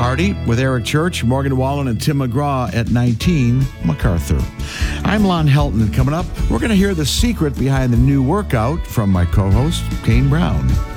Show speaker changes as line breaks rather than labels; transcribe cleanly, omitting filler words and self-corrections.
Party with Eric Church, Morgan Wallen, and Tim McGraw at 19 MacArthur. I'm Lon Helton, and coming up, we're going to hear the secret behind the new workout from my co-host, Kane Brown.